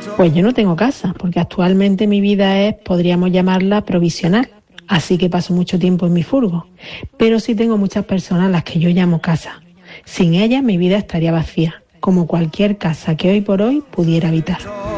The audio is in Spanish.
Pues yo no tengo casa, porque actualmente mi vida es, podríamos llamarla, provisional. Así que paso mucho tiempo en mi furgo. Pero sí tengo muchas personas a las que yo llamo casa. Sin ellas mi vida estaría vacía, como cualquier casa que hoy por hoy pudiera habitar.